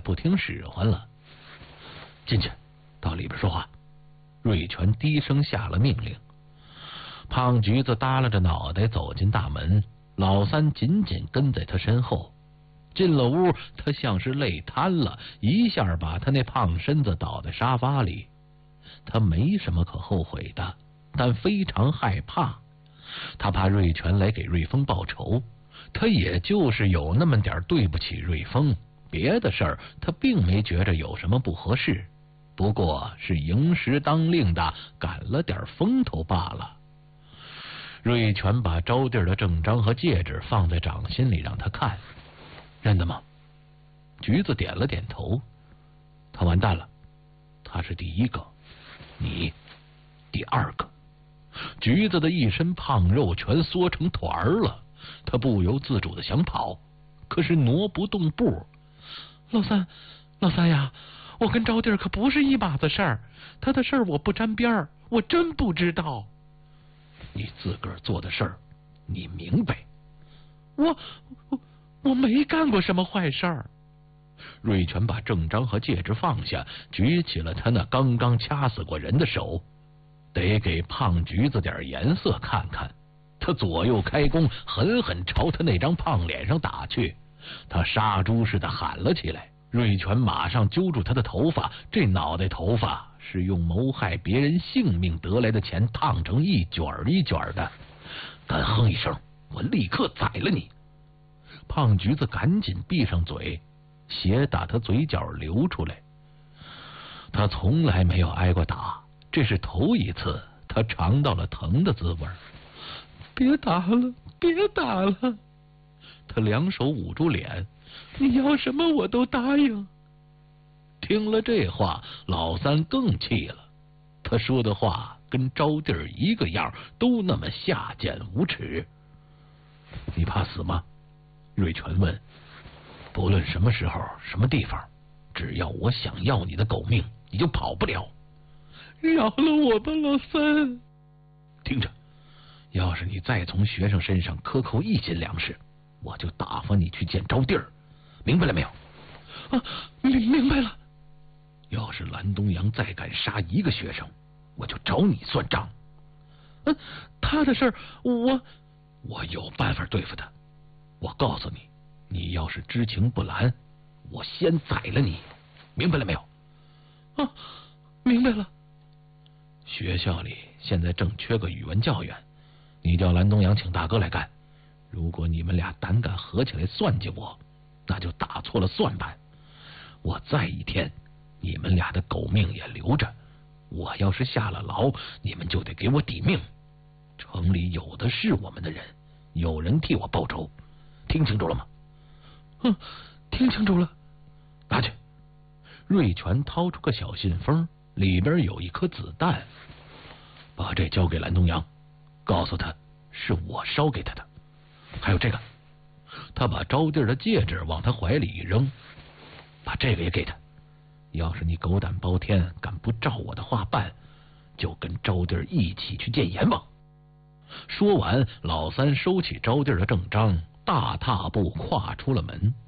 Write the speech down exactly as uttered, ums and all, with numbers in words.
不听使唤了。进去，到里边说话。瑞全低声下了命令。胖橘子耷拉着脑袋走进大门，老三紧紧跟在他身后。进了屋，他像是累瘫了，一下把他那胖身子倒在沙发里。他没什么可后悔的，但非常害怕。他怕瑞全来给瑞丰报仇，他也就是有那么点对不起瑞丰，别的事儿他并没觉着有什么不合适，不过是迎时当令的赶了点风头罢了。瑞全把招娣的正章和戒指放在掌心里让他看，认得吗？橘子点了点头。他完蛋了，他是第一个，你第二个。橘子的一身胖肉全缩成团了，他不由自主的想跑，可是挪不动步。老三，老三呀，我跟招娣可不是一码子事儿，他的事儿我不沾边儿，我真不知道。你自个儿做的事儿，你明白？我我我没干过什么坏事儿。瑞全把正章和戒指放下，举起了他那刚刚掐死过人的手。得给胖橘子点颜色看看。他左右开弓，狠狠朝他那张胖脸上打去。他杀猪似的喊了起来。瑞全马上揪住他的头发，这脑袋头发是用谋害别人性命得来的钱烫成一卷一卷的。敢哼一声，我立刻宰了你！胖橘子赶紧闭上嘴，血打他嘴角流出来。他从来没有挨过打，这是头一次他尝到了疼的滋味。别打了，别打了！他两手捂住脸，你要什么我都答应。听了这话，老三更气了。他说的话跟招娣一个样，都那么下贱无耻。你怕死吗？瑞全问。不论什么时候什么地方，只要我想要你的狗命，你就跑不了。饶了我吧，老三！听着，要是你再从学生身上克扣一斤粮食，我就打发你去见招娣儿，明白了没有？啊，明明白了。要是蓝东阳再敢杀一个学生，我就找你算账。嗯、啊，他的事儿，我我有办法对付他。我告诉你，你要是知情不拦，我先宰了你，明白了没有？啊，明白了。学校里现在正缺个语文教员，你叫蓝东阳请大哥来干。如果你们俩胆敢合起来算计我，那就打错了算盘。我再一天，你们俩的狗命也留着。我要是下了牢，你们就得给我抵命。城里有的是我们的人，有人替我报仇，听清楚了吗？嗯，听清楚了。拿去。瑞全掏出个小信封，里边有一颗子弹。把这交给蓝东阳，告诉他是我烧给他的。还有这个。他把招娣的戒指往他怀里一扔，把这个也给他。要是你狗胆包天敢不照我的话办，就跟招娣一起去见阎王。说完，老三收起招娣的正章，大踏步跨出了门。